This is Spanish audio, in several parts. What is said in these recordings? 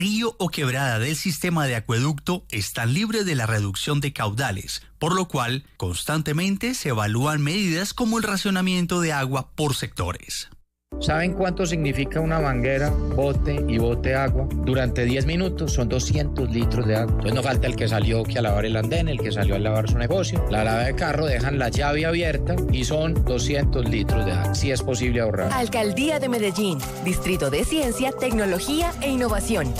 río o quebrada del sistema de acueducto están libres de la reducción de caudales, por lo cual constantemente se evalúan medidas como el racionamiento de agua por sectores. ¿Saben cuánto significa una manguera, bote y bote agua? Durante 10 minutos son 200 litros de agua. Entonces no falta el que salió que a lavar el andén, el que salió a lavar su negocio. La lava de carro, dejan la llave abierta y son 200 litros de agua. Sí es posible ahorrar. Alcaldía de Medellín, Distrito de Ciencia, Tecnología e Innovación.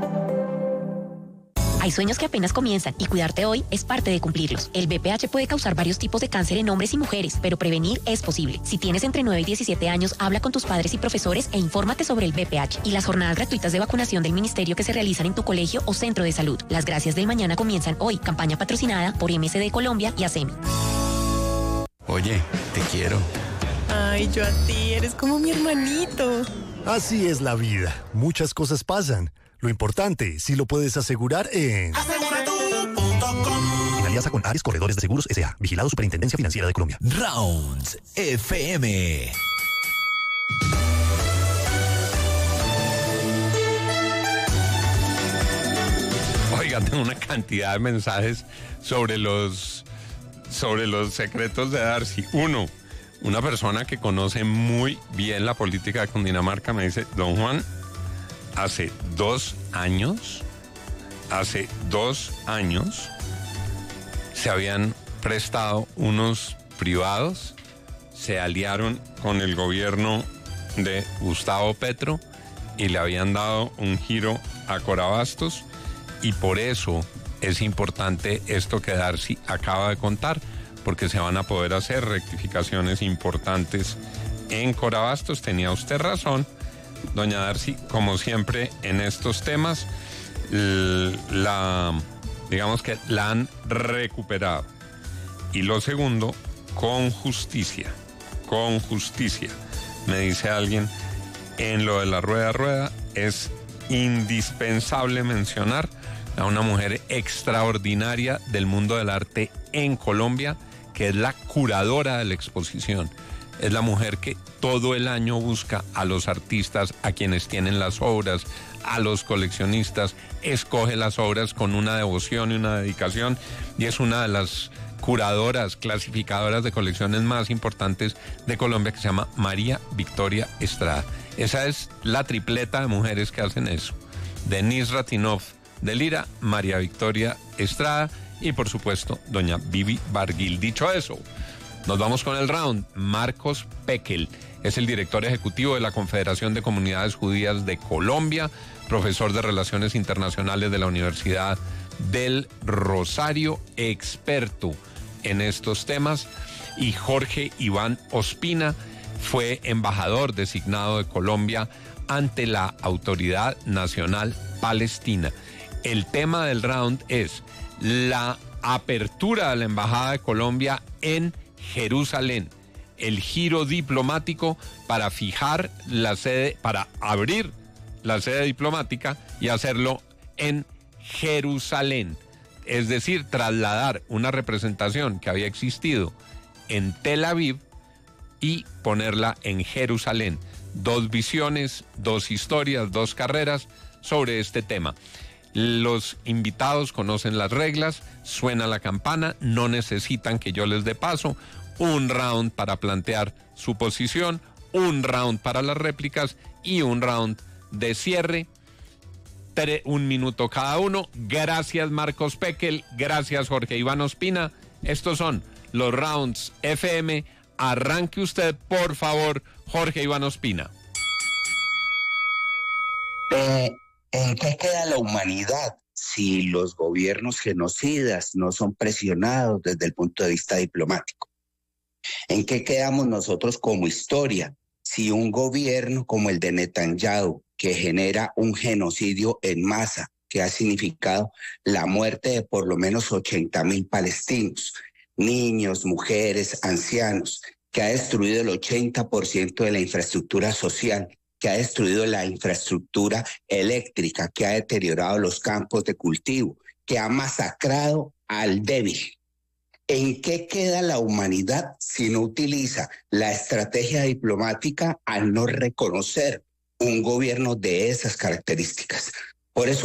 Hay sueños que apenas comienzan y cuidarte hoy es parte de cumplirlos. El BPH puede causar varios tipos de cáncer en hombres y mujeres, pero prevenir es posible. Si tienes entre 9 y 17 años, habla con tus padres y profesores e infórmate sobre el BPH y las jornadas gratuitas de vacunación del ministerio que se realizan en tu colegio o centro de salud. Las gracias del mañana comienzan hoy. Campaña patrocinada por MSD Colombia y ASEMI. Oye, te quiero. Ay, yo a ti, eres como mi hermanito. Así es la vida. Muchas cosas pasan. Lo importante, si lo puedes asegurar en... Aseguratu.com. En alianza con Ares Corredores de Seguros S.A. Vigilado Superintendencia Financiera de Colombia. Rounds FM. Oiga, tengo una cantidad de mensajes sobre los secretos de Darcy. Uno, una persona que conoce muy bien la política de Cundinamarca me dice: don Juan, hace 2 años, se habían prestado unos privados, se aliaron con el gobierno de Gustavo Petro y le habían dado un giro a Corabastos, y por eso es importante esto que Darcy acaba de contar, porque se van a poder hacer rectificaciones importantes en Corabastos. Tenía usted razón, doña Darcy, como siempre en estos temas, digamos que la han recuperado. Y lo segundo, con justicia, me dice alguien, en lo de la rueda a rueda es indispensable mencionar a una mujer extraordinaria del mundo del arte en Colombia, que es la curadora de la exposición. Es la mujer que todo el año busca a los artistas, a quienes tienen las obras, a los coleccionistas, escoge las obras con una devoción y una dedicación, y es una de las curadoras, clasificadoras de colecciones más importantes de Colombia, que se llama María Victoria Estrada. Esa es la tripleta de mujeres que hacen eso. Denise Ratinov de Lira, María Victoria Estrada y, por supuesto, doña Vivi Barguil. Dicho eso, nos vamos con el round. Marcos Pekel es el director ejecutivo de la Confederación de Comunidades Judías de Colombia, profesor de Relaciones Internacionales de la Universidad del Rosario, experto en estos temas, y Jorge Iván Ospina fue embajador designado de Colombia ante la Autoridad Nacional Palestina. El tema del round es la apertura de la Embajada de Colombia en Jerusalén, el giro diplomático para fijar la sede, para abrir la sede diplomática y hacerlo en Jerusalén, es decir, trasladar una representación que había existido en Tel Aviv y ponerla en Jerusalén. 2 visiones, 2 historias, 2 carreras sobre este tema. Los invitados conocen las reglas, suena la campana, no necesitan que yo les dé paso. Un round para plantear su posición, un round para las réplicas y un round de cierre. 1 minuto cada uno. Gracias, Marcos Pekel. Gracias, Jorge Iván Ospina. Estos son los rounds FM. Arranque usted, por favor, Jorge Iván Ospina. ¿En qué queda la humanidad si los gobiernos genocidas no son presionados desde el punto de vista diplomático? ¿En qué quedamos nosotros como historia si un gobierno como el de Netanyahu, que genera un genocidio en masa, que ha significado la muerte de por lo menos 80,000 palestinos, niños, mujeres, ancianos, que ha destruido el 80% de la infraestructura social, que ha destruido la infraestructura eléctrica, que ha deteriorado los campos de cultivo, que ha masacrado al débil? ¿En qué queda la humanidad si no utiliza la estrategia diplomática al no reconocer un gobierno de esas características? Por eso